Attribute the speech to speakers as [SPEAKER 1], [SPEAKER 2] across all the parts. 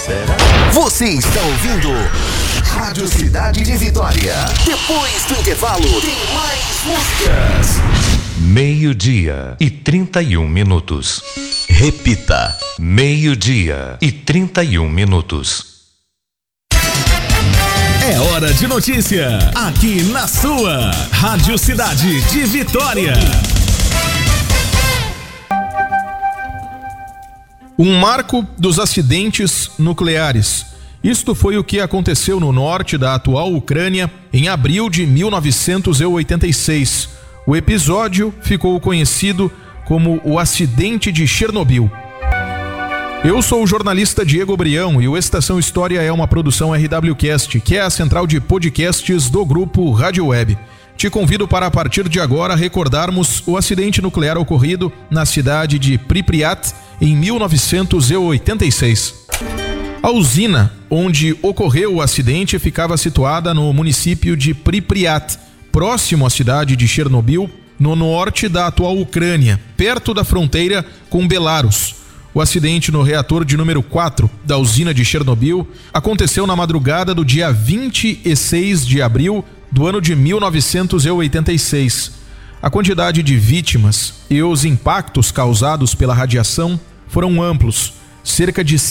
[SPEAKER 1] Será? Você está ouvindo Rádio Cidade de Vitória. Depois do intervalo, tem mais músicas.
[SPEAKER 2] 12:31.
[SPEAKER 1] Repita.
[SPEAKER 2] 12:31.
[SPEAKER 3] É hora de notícia, aqui na sua Rádio Cidade de Vitória.
[SPEAKER 4] Um marco dos acidentes nucleares. Isto foi o que aconteceu no norte da atual Ucrânia em abril de 1986. O episódio ficou conhecido como o acidente de Chernobyl. Eu sou o jornalista Diego Brião e o Estação História é uma produção RWCast, que é a central de podcasts do grupo Rádio Web. Te convido para, a partir de agora, recordarmos o acidente nuclear ocorrido na cidade de Pripyat em 1986. A usina onde ocorreu o acidente ficava situada no município de Pripyat, próximo à cidade de Chernobyl, no norte da atual Ucrânia, perto da fronteira com Belarus. O acidente no reator de número 4 da usina de Chernobyl aconteceu na madrugada do dia 26 de abril do ano de 1986. A quantidade de vítimas e os impactos causados pela radiação foram amplos. Cerca de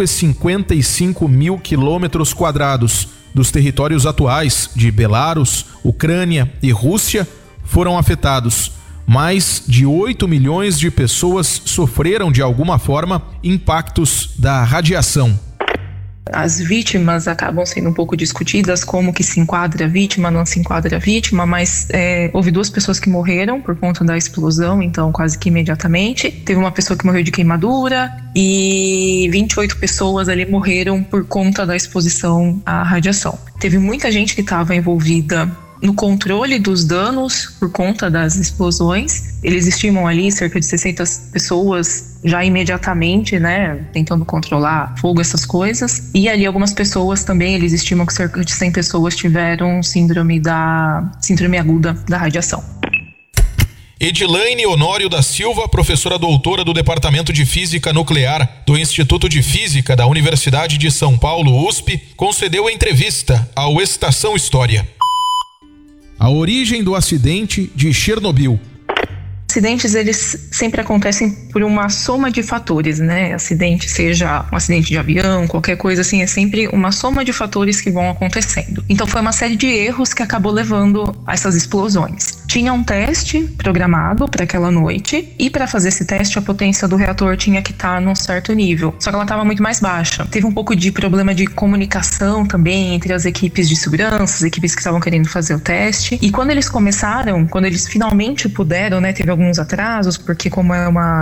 [SPEAKER 4] 155 mil quilômetros quadrados dos territórios atuais de Belarus, Ucrânia e Rússia foram afetados. Mais de 8 milhões de pessoas sofreram de alguma forma impactos da radiação.
[SPEAKER 5] As vítimas acabam sendo um pouco discutidas, como que se enquadra a vítima, não se enquadra a vítima, mas houve 2 pessoas que morreram por conta da explosão, então quase que imediatamente. Teve uma pessoa que morreu de queimadura e 28 pessoas ali morreram por conta da exposição à radiação. Teve muita gente que estava envolvida no controle dos danos por conta das explosões. Eles estimam ali cerca de 60 pessoas já imediatamente, né, tentando controlar fogo, essas coisas. E ali algumas pessoas também, eles estimam que cerca de 100 pessoas tiveram síndrome aguda da radiação.
[SPEAKER 4] Edilaine Honório da Silva, professora doutora do Departamento de Física Nuclear do Instituto de Física da Universidade de São Paulo, USP, concedeu entrevista ao Estação História. A origem do acidente de Chernobyl.
[SPEAKER 5] Acidentes, eles sempre acontecem por uma soma de fatores, né? Acidente, seja um acidente de avião, qualquer coisa assim, é sempre uma soma de fatores que vão acontecendo. Então foi uma série de erros que acabou levando a essas explosões. Tinha um teste programado para aquela noite e para fazer esse teste a potência do reator tinha que estar num certo nível, só que ela estava muito mais baixa. Teve um pouco de problema de comunicação também entre as equipes de segurança, as equipes que estavam querendo fazer o teste. E quando eles finalmente puderam, né, teve alguns atrasos, porque como é uma